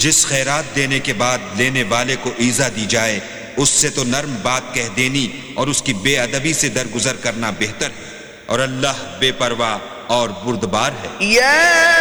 जिस खैरात देने के बाद लेने वाले को ईजा दी जाए उससे तो नर्म बात कह देनी और उसकी बेअदबी से दरगुजर करना बेहतर है, और अल्लाह बेपरवाह और बुर्दबार है।